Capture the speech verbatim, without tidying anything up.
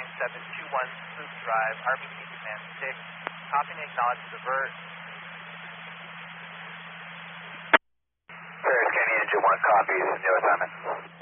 nine seven two one Spook Drive, R B C Command six. Copy and acknowledge divert. Paris County Engine one copies, no assignment.